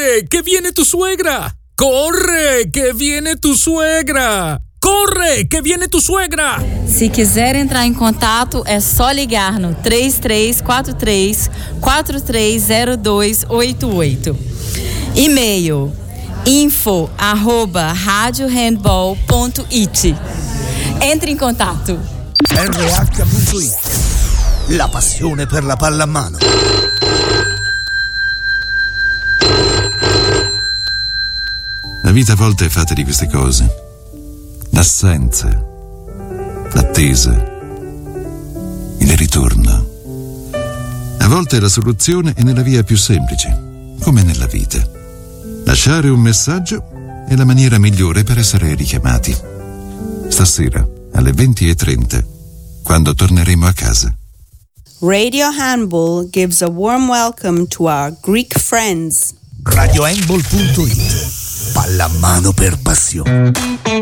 Corre, che viene tu suegra! Corre, che viene tu suegra! Corre, que viene tu suegra! Se quiser entrar em contato, é só ligar no 3343-430288. E-mail info@radiohandball.it. Entre in contatto. RH.it. La passione per la pallamano. La vita a volte è fatta di queste cose. L'assenza, l'attesa, il ritorno. A volte la soluzione è nella via più semplice, come nella vita. Lasciare un messaggio è la maniera migliore per essere richiamati. Stasera, alle 20:30, quando torneremo a casa. Radio Handball gives a warm welcome to our Greek friends. RadioHandball.it. Pallamano per passione.